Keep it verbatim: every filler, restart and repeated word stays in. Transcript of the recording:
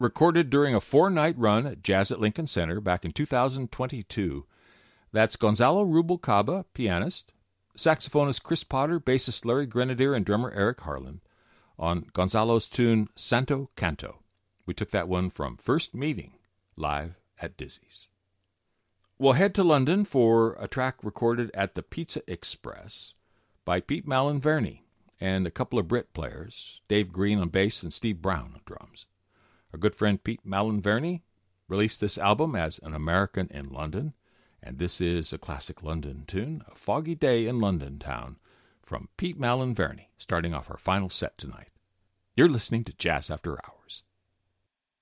recorded during a four-night run at Jazz at Lincoln Center back in two thousand twenty-two. That's Gonzalo Rubalcaba, pianist, saxophonist Chris Potter, bassist Larry Grenadier, and drummer Eric Harlan on Gonzalo's tune Santo Canto. We took that one from First Meeting, live at Dizzy's. We'll head to London for a track recorded at the Pizza Express by Pete Malinverni and a couple of Brit players, Dave Green on bass and Steve Brown on drums. Our good friend Pete Malinverni released this album as An American in London, and this is a classic London tune, A Foggy Day in London Town, from Pete Malinverni, starting off our final set tonight. You're listening to Jazz After Hours.